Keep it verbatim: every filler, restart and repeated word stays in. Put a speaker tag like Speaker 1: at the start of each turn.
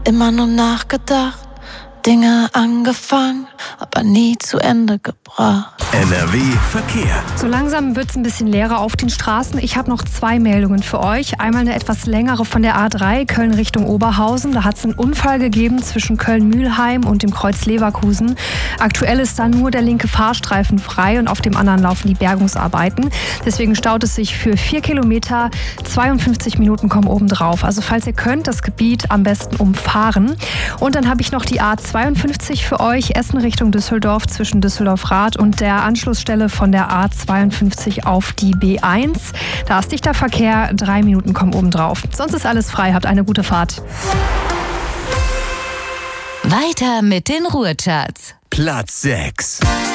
Speaker 1: immer nur nachgedacht, Dinge angefangen, aber nie zu Ende gebracht.
Speaker 2: N R W Verkehr.
Speaker 3: So langsam wird es ein bisschen leerer auf den Straßen. Ich habe noch zwei Meldungen für euch. Einmal eine etwas längere von der A drei, Köln Richtung Oberhausen. Da hat es einen Unfall gegeben zwischen Köln-Mühlheim und dem Kreuz Leverkusen. Aktuell ist da nur der linke Fahrstreifen frei und auf dem anderen laufen die Bergungsarbeiten. Deswegen staut es sich für vier Kilometer. zweiundfünfzig Minuten kommen oben drauf. Also falls ihr könnt, das Gebiet am besten umfahren. Und dann habe ich noch die A zweiundfünfzig für euch, Essen Richtung Düsseldorf zwischen Düsseldorf-Rath und der Anschlussstelle von der A zweiundfünfzig auf die B eins. Da ist dichter Verkehr, drei Minuten kommen oben drauf. Sonst ist alles frei, habt eine gute Fahrt.
Speaker 4: Weiter mit den Ruhrcharts.
Speaker 2: Platz sechs.